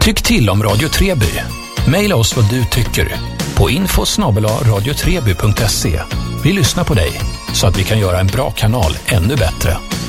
Tyck till om Radio Treby. Maila oss vad du tycker på info@radiotreby.se. Vi lyssnar på dig så att vi kan göra en bra kanal ännu bättre.